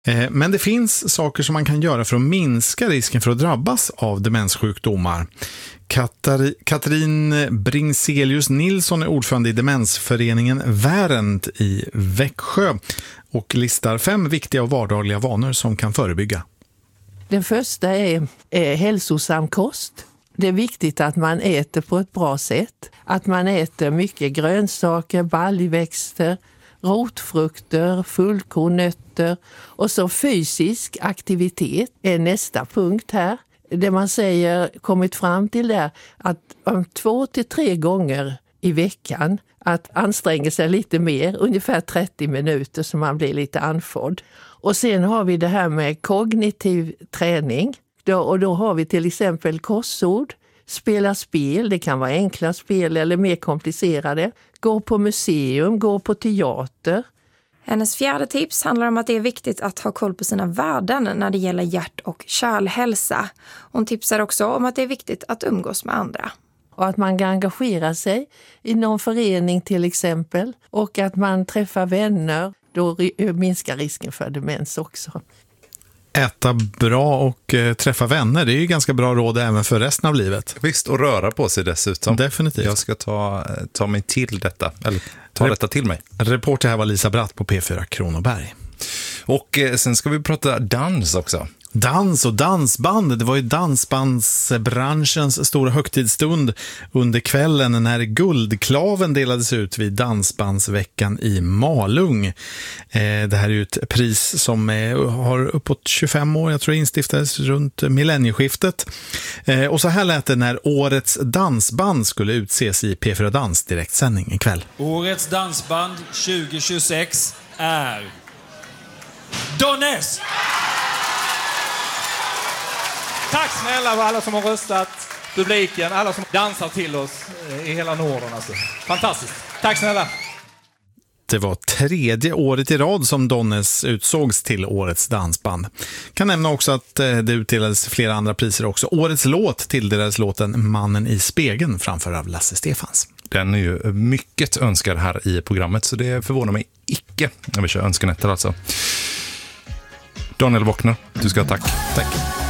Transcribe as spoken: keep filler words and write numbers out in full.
Men det finns saker som man kan göra för att minska risken för att drabbas av demenssjukdomar. Katari- Katrin Bringselius Nilsson är ordförande i demensföreningen Värent i Växjö och listar fem viktiga och vardagliga vanor som kan förebygga. Den första är, är hälsosam kost. Det är viktigt att man äter på ett bra sätt. Att man äter mycket grönsaker, baljväxter, rotfrukter, fullkornnötter och så fysisk aktivitet är nästa punkt här. Det man säger kommit fram till är att om två till tre gånger i veckan att anstränga sig lite mer, ungefär trettio minuter så man blir lite andfådd. Och sen har vi det här med kognitiv träning då, och då har vi till exempel korsord, spela spel, det kan vara enkla spel eller mer komplicerade, gå på museum, gå på teater. Hennes fjärde tips handlar om att det är viktigt att ha koll på sina värden när det gäller hjärt- och kärlhälsa. Hon tipsar också om att det är viktigt att umgås med andra. Och att man engagera sig i någon förening till exempel. Och att man träffar vänner, då minskar risken för demens också. Äta bra och eh, träffa vänner, det är ju ganska bra råd även för resten av livet. Visst, och röra på sig dessutom. Definitivt. Jag ska ta, ta mig till detta, eller ta Rep- detta till mig. Reporter här var Lisa Bratt på P fyra Kronoberg. Och eh, sen ska vi prata dans också. Dans och dansband, det var ju dansbandsbranschens stora högtidsstund under kvällen när guldklaven delades ut vid dansbandsveckan i Malung. Eh, det här är ju ett pris som är, har uppåt tjugofem år, jag tror det instiftades runt millennieskiftet. Eh, och så här lät det när årets dansband skulle utses i P fyra Dans direktsändning ikväll. Årets dansband tjugo tjugosex är Donnes! Tack snälla för alla som har röstat, publiken, alla som dansar till oss i hela Norden. Alltså. Fantastiskt. Tack snälla. Det var tredje året i rad som Donnes utsågs till årets dansband. Kan nämna också att det utdelades flera andra priser också. Årets låt tilldelades låten Mannen i spegeln framför av Lasse Stefans. Den är ju mycket önskad här i programmet, så det förvånar mig icke när vi kör önskenätter alltså. Daniel Wockner, du ska ha tack. Tack.